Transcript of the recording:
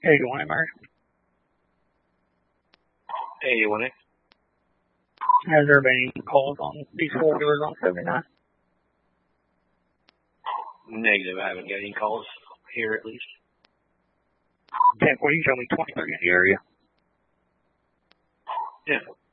81 Murray. 81. Has there been any calls on these four-wheelers on 79? Negative. I haven't got any calls here at least. 10, well, you show me 23 in the area. Yeah.